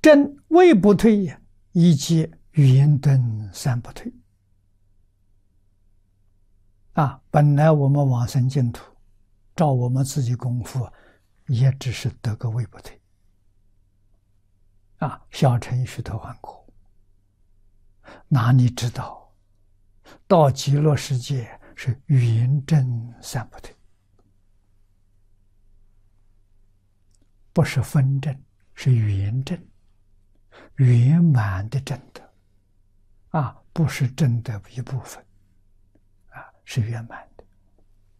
正位不退呀，以及圆顿三不退。本来我们往生净土，照我们自己功夫，也只是得个位不退。小乘须陀洹果，哪里知道到极乐世界是圆正三不退，不是分正，是圆正，圆满的正德，不是正德一部分，是圆满。